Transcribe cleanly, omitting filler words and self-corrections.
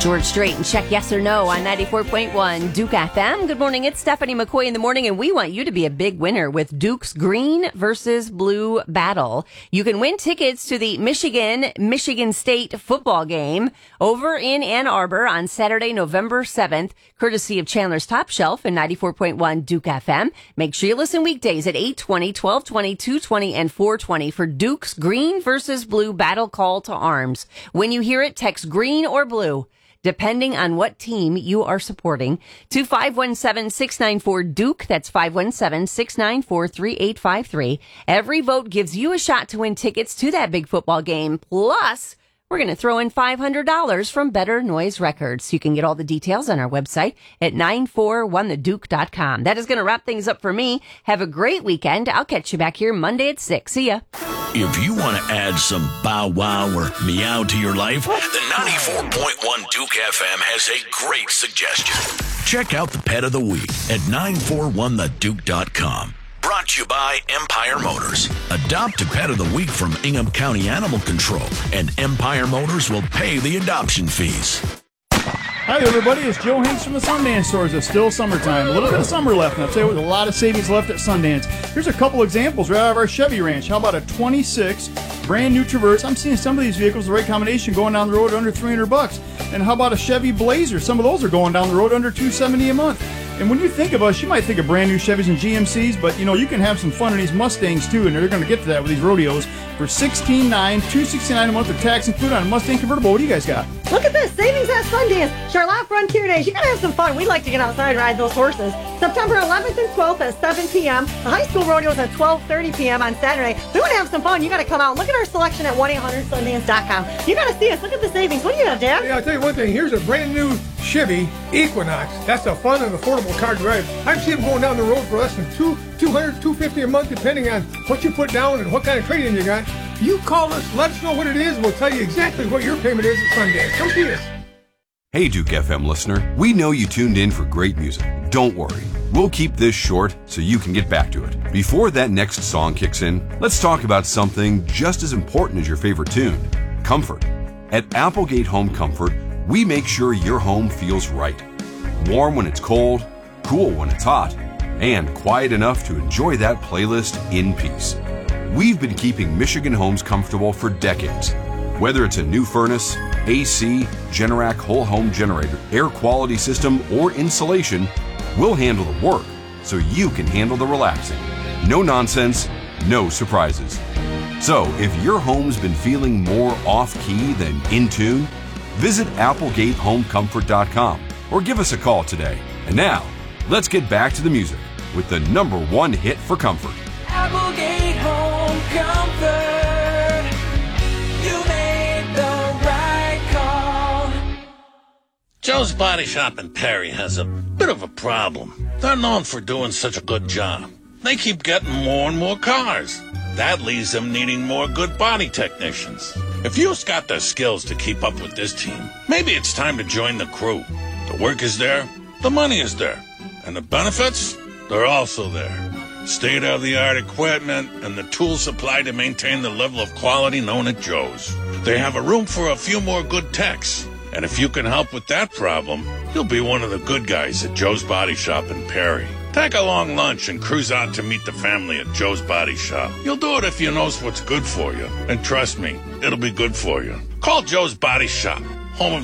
George Strait and check yes or no on 94.1 Duke FM. Good morning. It's Stephanie McCoy in the morning, and we want you to be a big winner with Duke's Green versus Blue Battle. You can win tickets to the Michigan State football game over in Ann Arbor on Saturday, November 7th, courtesy of Chandler's Top Shelf and 94.1 Duke FM. Make sure you listen weekdays at 8:20, 12:20, 2:20, and 4:20 for Duke's Green versus Blue Battle call to arms. When you hear it, text green or blue, depending on what team you are supporting, to 517-694-DUKE. That's 517-694-3853. Every vote gives you a shot to win tickets to that big football game. Plus, we're going to throw in $500 from Better Noise Records. You can get all the details on our website at 941theduke.com. That is going to wrap things up for me. Have a great weekend. I'll catch you back here Monday at 6. See ya. If you want to add some bow wow or meow to your life, the 94.1 Duke FM has a great suggestion. Check out the Pet of the Week at 941theduke.com. Brought to you by Empire Motors. Adopt a Pet of the Week from Ingham County Animal Control, and Empire Motors will pay the adoption fees. Hi, everybody. It's Joe Hanks from the Sundance Stores. It's still summertime. A little bit of summer left, and I'll tell you what, a lot of savings left at Sundance. Here's a couple examples right out of our Chevy ranch. How about a 26 brand new Traverse? I'm seeing some of these vehicles, the right combination, going down the road under $300. And how about a Chevy Blazer? Some of those are going down the road under $270 a month. And when you think of us, you might think of brand new Chevys and GMCs, but you can have some fun in these Mustangs too, and they're going to get to that with these rodeos for $16,900, $269 a month with tax included on a Mustang convertible. What do you guys got? Look at this, savings at Sundance. Charlotte Frontier Days. You got to have some fun. We like to get outside and ride those horses. September 11th and 12th at 7 p.m. The high school rodeo is at 12:30 p.m. on Saturday. We want to have some fun. You got to come out. Look at our selection at 1-800-Sundance.com. You got to see us. Look at the savings. What do you have, Dan? Yeah, I'll tell you one thing. Here's a brand new Chevy Equinox. That's a fun and affordable car to drive. I've seen them going down the road for less than $200, $250 a month, depending on what you put down and what kind of trade-in you got. You call us, let us know what it is, we'll tell you exactly what your payment is at Sundance. Come see us. Hey, Duke FM listener. We know you tuned in for great music. Don't worry. We'll keep this short so you can get back to it. Before that next song kicks in, let's talk about something just as important as your favorite tune: comfort. At Applegate Home Comfort, we make sure your home feels right. Warm when it's cold, cool when it's hot, and quiet enough to enjoy that playlist in peace. We've been keeping Michigan homes comfortable for decades. Whether it's a new furnace, AC, Generac whole home generator, air quality system, or insulation, we'll handle the work so you can handle the relaxing. No nonsense, no surprises. So if your home's been feeling more off-key than in tune, visit ApplegateHomeComfort.com or give us a call today. And now, let's get back to the music with the #1 hit for comfort. Applegate Home Comfort. You made the right call. Joe's Body Shop in Perry has a bit of a problem. They're known for doing such a good job. They keep getting more and more cars. That leaves them needing more good body technicians. If you've got the skills to keep up with this team, maybe it's time to join the crew. The work is there, the money is there, and the benefits, they're also there. State-of-the-art equipment and the tools supplied to maintain the level of quality known at Joe's. They have a room for a few more good techs. And if you can help with that problem, you'll be one of the good guys at Joe's Body Shop in Perry. Take a long lunch and cruise out to meet the family at Joe's Body Shop. You'll do it if you know what's good for you. And trust me, it'll be good for you. Call Joe's Body Shop, home of